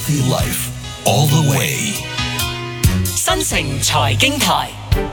Healthy life all the way。 新城財經台，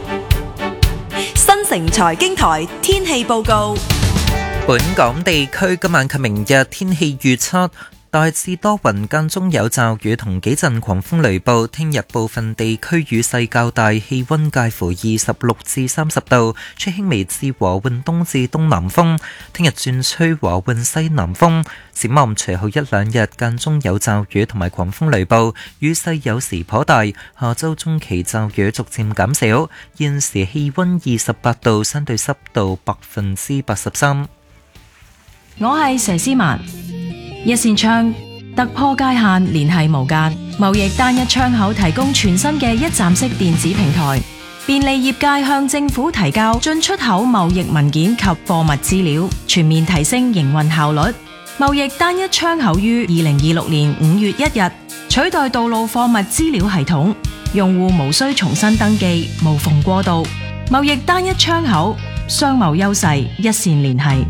新城財經台天氣報告。 本港地區今晚及明日天氣預測，大致多雲，間中有驟雨同幾陣狂風雷暴。聽日部分地區雨勢較大，氣溫介乎26至30度，吹輕微至和緩東至東南風。聽日轉吹和緩西南風。展望隨後一兩日間中有驟雨同埋狂風雷暴，雨勢有時頗大。下周中期驟雨逐漸減少。現時氣溫28度，相對濕度83%。 我係佘詩曼。一線窗突破界限，聯繫無間，貿易單一窗口提供全新嘅一站式電子平台，便利業界向政府提交進出口貿易文件及貨物資料，全面提升營運效率。貿易單一窗口於2026年5月1日取代道路貨物資料系統，用戶無需重新登記，無縫過渡。貿易單一窗口，商貿優勢一線聯繫。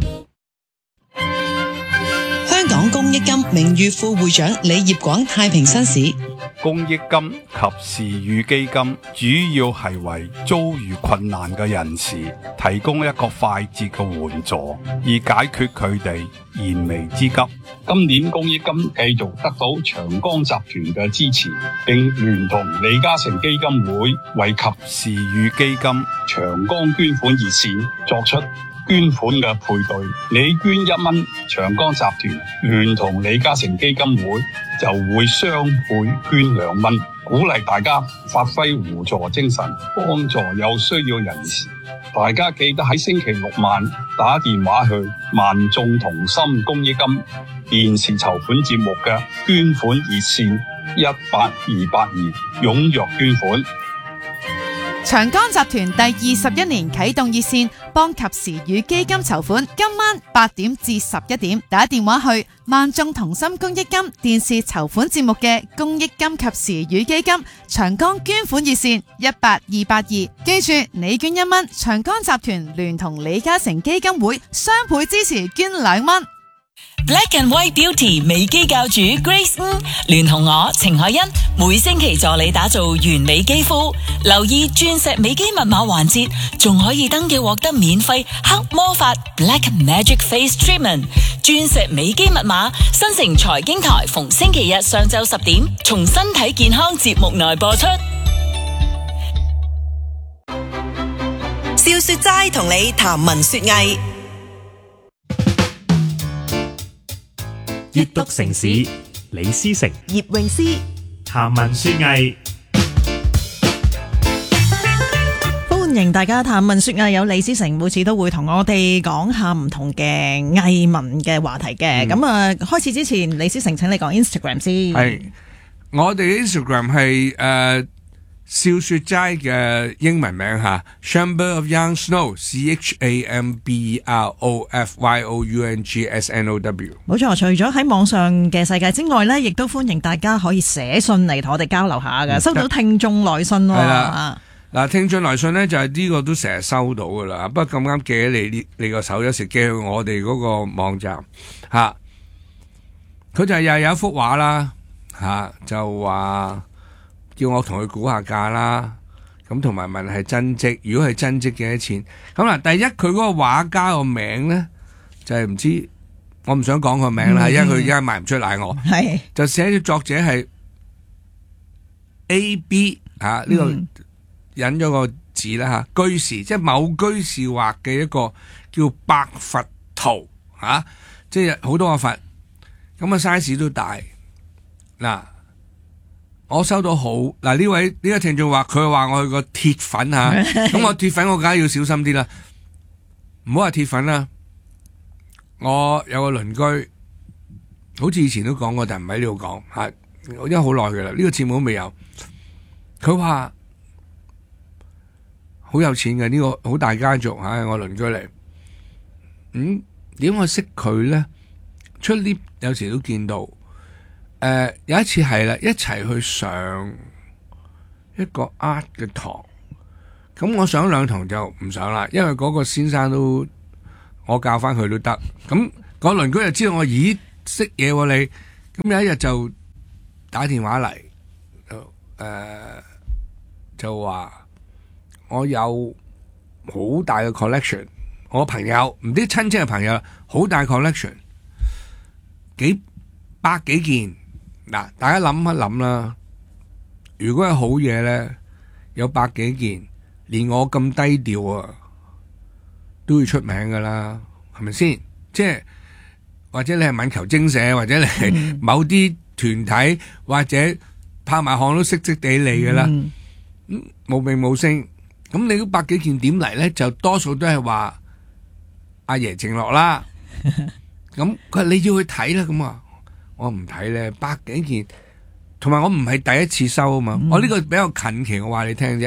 香港公益金名譽副會長李業廣太平紳士。 公益金及時雨基金主要係為遭遇困難嘅人士提供一個快捷嘅援助，以解決佢哋燃眉之急。 今年公益金繼續得到長江集團嘅支持，並聯同李嘉誠基金會為及時雨基金長江捐款熱線作出捐款嘅配對，你捐1蚊，長江集團聯同李嘉誠基金會就會雙倍捐2蚊，鼓勵大家發揮互助精神，幫助有需要人士。大家記得喺星期六晚打電話去萬眾同心公益金電視籌款節目嘅捐款熱線18282，踴躍捐款。 長江集團第21年啟動熱線，幫及時雨基金籌款。今晚8點至11點，打電話去萬眾同心公益金電視籌款節目嘅公益金及時雨基金長江捐款熱線18282。記住，你捐1蚊，長江集團聯同李嘉誠基金會雙倍支持捐2蚊。 Black and White Beauty 美肌教主 Grace 聯同我程海欣每星期助你打造完美肌膚，留意鑽石美肌密碼環節，仲可以登記獲得免費黑魔法 Black Magic Face Treatment 鑽石美肌密碼。新城財經台逢星期日上晝10點從身體健康節目內播出。 笑說齋同你談文說藝。 閱讀城市李思成、 葉詠詩談文說藝。 歡迎大家談文說藝，有李思成，每次都會同我哋講下唔同嘅藝文嘅話題嘅。咁開始之前，李思成請你講 Instagram 先。 係，我哋 Instagram 係笑說齋嘅英文名吓 Chamber of Young Snow CHAMBEROFYOUNGSNOW。冇錯，除咗喺網上嘅世界之外呢，亦都歡迎大家可以寫信嚟同我哋交流下㗎。收到聽眾來信喎。係啦，嗱，聽眾來信呢就係呢個都成日收到噶啦，不過咁啱寄喺你個手，有時寄去我哋嗰個網站吓。佢就又有一幅畫啦吓，就話叫我同佢估下價啦，咁同埋問係真跡，如果係真跡幾多錢？咁嗱，第一佢嗰個畫家個名咧就係唔知，我唔想講個名啦，因為佢而家賣唔出嚟我，係就寫咗作者係 A.B. 呢個引咗個字啦吓，居士即係某居士畫嘅一個叫白佛圖吓，即係好多個佛，咁啊 size 都大嗱。我收到好嗱，呢位呢個聽眾話佢話我係個鐵粉吓，咁我鐵粉我梗係要小心啲啦，唔好話鐵粉啦。我有個鄰居，好似以前都講過，但唔喺呢度講吓，因為好耐噶啦，呢個節目都未有。佢話好有錢嘅呢個好大家族吓，我鄰居嚟。點我識佢咧？出 lift 有時都見到。有一次係啦，一齊去上一個 art 嘅堂，咁我上2堂就唔上啦，因為嗰個先生都我教翻佢都得，咁個鄰居就知道我咦識嘢喎你，咁有一日就打電話嚟，就話我有好大嘅 collection， 我朋友唔知親戚嘅朋友好大 collection， 百幾件。嗱，大家諗一諗啦，如果係好嘢咧，有百幾件，連我咁低調啊，都要出名噶啦，係咪先？即係或者你係敏球精社，或者你係某啲團體，或者拍賣行都識地你噶啦，無名無姓。咁你嗰百幾件點嚟咧？就多數都係話阿爺靜落啦。咁佢話你要去睇啦，咁啊。我唔睇咧，百幾件，同埋我唔係第一次收啊嘛，我呢個比較近期，我話你聽啫。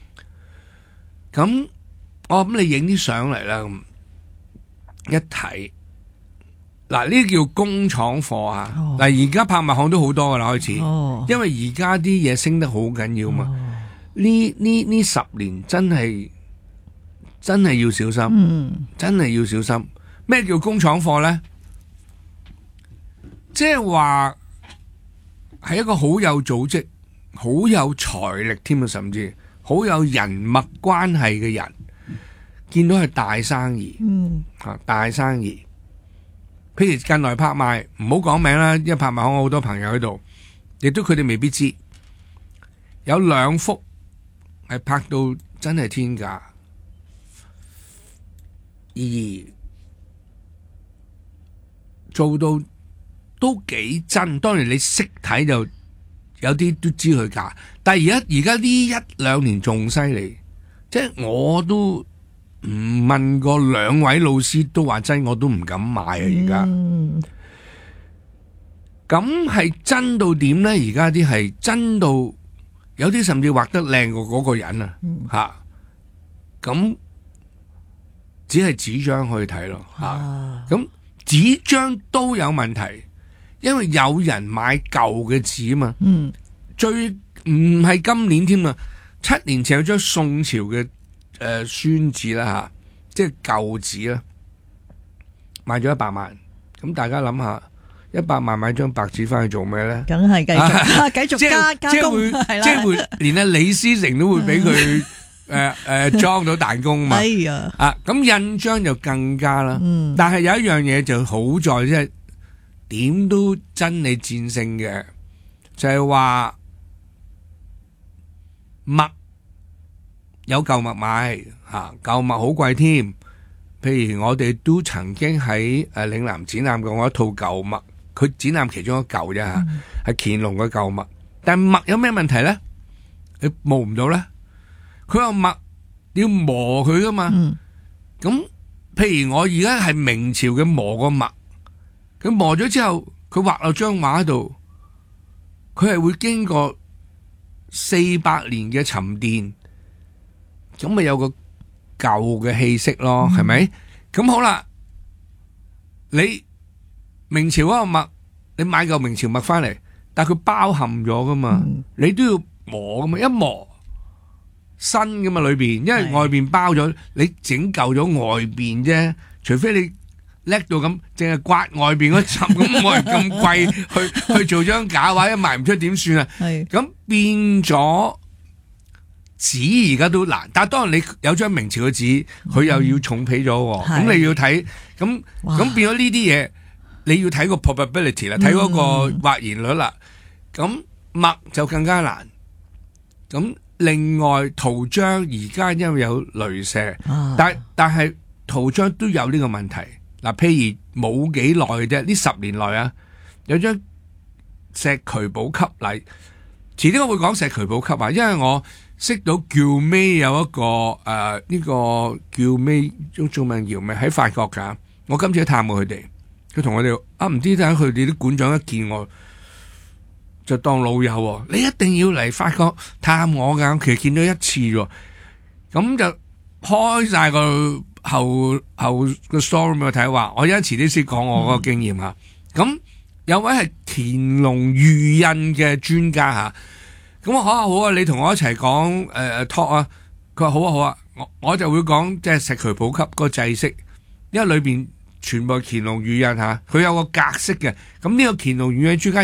咁我諗你影啲相嚟啦，咁一睇，嗱呢啲叫工廠貨啊。嗱而家拍賣行都好多噶啦，開始，因為而家啲嘢升得好緊要嘛。呢10年真係要小心，真係要小心。咩叫工廠貨咧？即係話係一個好有組織、好有財力添啊，甚至好有人脈關係嘅人，見到係大生意，大生意。譬如近來拍賣，唔好講名啦，因為拍賣行我好多朋友喺度，亦都佢哋未必知，有2幅係拍到真係天價，而做到都幾真，當然你識睇就有啲都知佢價，但係而家呢1-2年仲犀利，即係我都唔問過2位老師都話真，我都唔敢買啊！而家咁係真到點呢？而家啲係真到有啲甚至畫得靚過嗰個人啊！吓咁只係紙張去睇咯，咁紙張都有問題。因為有人買舊嘅紙嘛，最唔係今年添啊，7年前有張宋朝嘅宣紙啦吓，即係舊紙啦，賣咗100萬。咁大家諗下，100萬買張白紙翻去做咩咧？ 梗係繼續加工， 即係會連阿李思成都會俾佢裝到彈弓嘛。咁印章就更加啦。但係有一樣嘢就好在即係。點都真理戰勝嘅，就係話墨有舊墨買吓，舊墨好貴添。譬如我哋都曾經喺嶺南展覽過我一套舊墨，佢展覽其中一舊啫吓，係乾隆嘅舊墨。但係墨有咩問題咧？你磨唔到咧？佢話墨你要磨佢噶嘛？咁譬如我而家係明朝嘅磨個墨。佢磨咗之後，佢畫落張畫度，佢係會經過400年嘅沉澱，咁咪有個舊嘅氣息咯，係咪？咁好啦，你明朝嗰個墨，你買嚿明朝墨翻嚟，但係佢包含咗噶嘛，你都要磨噶嘛，一磨新噶嘛裏邊，因為外邊包咗，你整舊咗外邊啫，除非你。叻到咁，淨係刮外邊嗰層，咁我係咁貴去做張假畫，一賣唔出點算啊？咁變咗紙而家都難，但係當然你有張明朝嘅紙，佢又要重皮咗，咁你要睇，咁變咗呢啲嘢，你要睇個 probability 啦，睇嗰個或然率啦，咁墨就更加難。咁另外圖章而家因為有鐳射，但係圖章都有呢個問題。嗱，譬如冇幾耐嘅啫，呢10年內啊，有張石渠寶笈嚟，遲啲我會講石渠寶笈啊，因為我識到叫咩有一個呢個叫咩中文叫咩喺法國噶，我今次都探過佢哋，佢同我哋唔知點解佢哋啲館長一見我就當老友，你一定要嚟法國探我噶，其實見到一次喎，咁就開晒個。後個 story 我睇話，我而家遲啲先講我嗰個經驗吓。咁有位係乾隆御印嘅專家吓，咁我好啊，你同我一齊講talk 啊。佢話好啊，我就會講即係石渠寶笈個制式，因為裏邊全部係乾隆御印吓，佢有個格式嘅。咁呢個乾隆御印專家